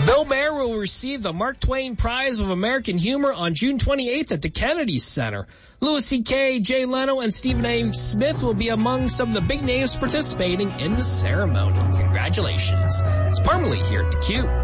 Bill Maher will receive the Mark Twain Prize of American Humor on June 28th at the Kennedy Center. Louis C.K., Jay Leno, and Stephen A. Smith will be among some of the big names participating in the ceremony. Congratulations. It's Parmalee here at theCUBE.